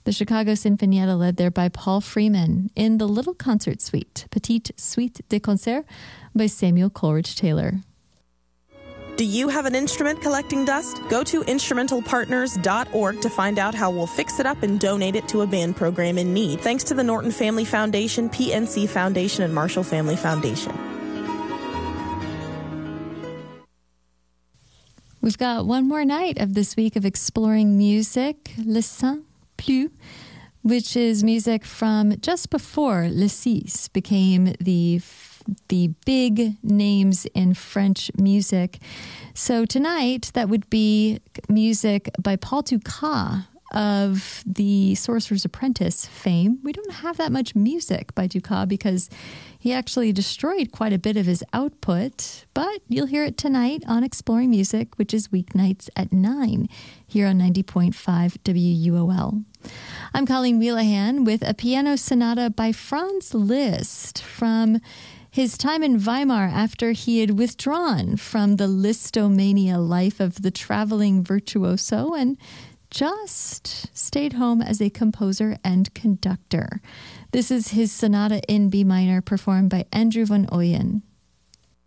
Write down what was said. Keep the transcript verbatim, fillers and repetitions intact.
The Chicago Sinfonietta, led there by Paul Freeman, in the Little Concert Suite, Petite Suite de Concert by Samuel Coleridge Taylor. Do you have an instrument collecting dust? Go to instrumental partners dot org to find out how we'll fix it up and donate it to a band program in need. Thanks to the Norton Family Foundation, P N C Foundation, and Marshall Family Foundation. We've got one more night of this week of exploring music, Le Saint Plus, which is music from just before Le Six became the the big names in French music. So tonight, that would be music by Paul Dukas of the Sorcerer's Apprentice fame. We don't have that much music by Dukas because he actually destroyed quite a bit of his output, but you'll hear it tonight on Exploring Music, which is weeknights at nine here on ninety point five W U O L. I'm Colleen Wheelahan with a piano sonata by Franz Liszt from his time in Weimar after he had withdrawn from the Listomania life of the traveling virtuoso and just stayed home as a composer and conductor. This is his sonata in B minor performed by Andrew van Ooyen.